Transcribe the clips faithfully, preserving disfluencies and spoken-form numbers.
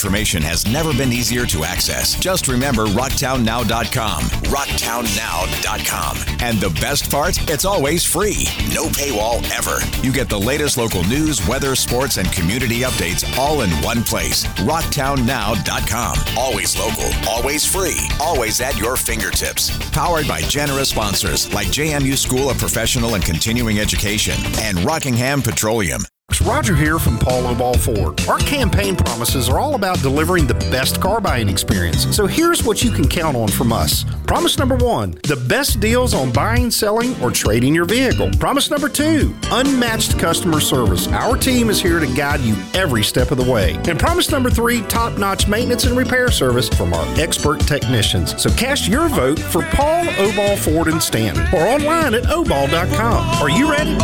information has never been easier to access. Just remember rocktown now dot com. rocktown now dot com. And the best part? It's always free. No paywall ever. You get the latest local news, weather, sports, and community updates all in one place. rocktown now dot com. Always local, always free, always at your fingertips. Powered by generous sponsors like J M U School of Professional and Continuing Education and Rockingham Petroleum. It's Roger here from Paul Obal Ford. Our campaign promises are all about delivering the best car buying experience. So here's what you can count on from us. Promise number one, the best deals on buying, selling, or trading your vehicle. Promise number two, unmatched customer service. Our team is here to guide you every step of the way. And promise number three, top-notch maintenance and repair service from our expert technicians. So cast your vote for Paul Obal Ford in Stanton or online at obal dot com. Are you ready?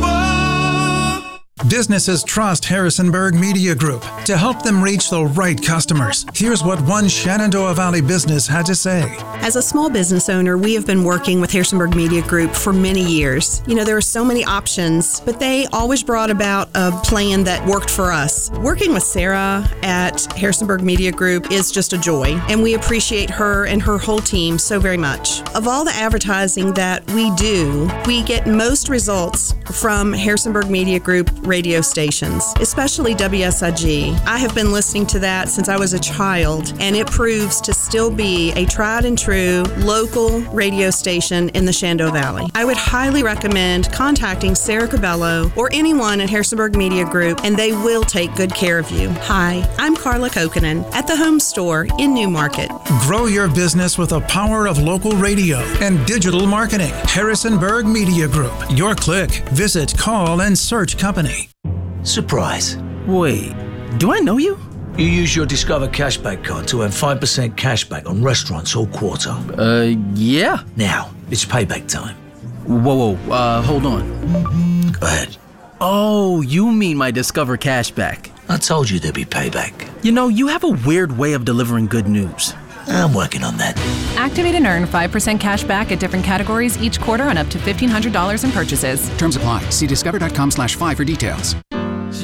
Businesses trust Harrisonburg Media Group to help them reach the right customers. Here's what one Shenandoah Valley business had to say. As a small business owner, we have been working with Harrisonburg Media Group for many years. You know, there are so many options, but they always brought about a plan that worked for us. Working with Sarah at Harrisonburg Media Group is just a joy, and we appreciate her and her whole team so very much. Of all the advertising that we do, we get most results from Harrisonburg Media Group radio stations, especially W S I G. I have been listening to that since I was a child, and it proves to still be a tried and true local radio station in the Shenandoah Valley. I would highly recommend contacting Sarah Cabello or anyone at Harrisonburg Media Group, and they will take good care of you. Hi, I'm Carla Kokkonen at the Home Store in New Market. Grow your business with the power of local radio and digital marketing. Harrisonburg Media Group. Your click. Visit, call, and search company. Surprise. Wait, do I know you? You use your Discover Cashback card to earn five percent cashback on restaurants all quarter. Uh, yeah. Now, it's payback time. Whoa, whoa, uh, hold on. Go ahead. Oh, you mean my Discover Cashback. I told you there'd be payback. You know, you have a weird way of delivering good news. I'm working on that. Activate and earn five percent cash back at different categories each quarter on up to fifteen hundred dollars in purchases. Terms apply. See discover dot com slash five for details.